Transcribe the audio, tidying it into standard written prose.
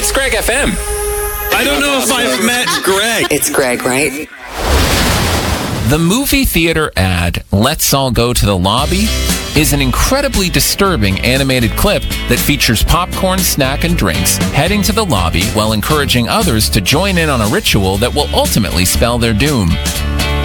It's Greg FM. I don't know if I've met Greg. It's Greg, right? The movie theater ad, "Let's All Go to the Lobby," is an incredibly disturbing animated clip that features popcorn, snack, and drinks heading to the lobby while encouraging others to join in on a ritual that will ultimately spell their doom.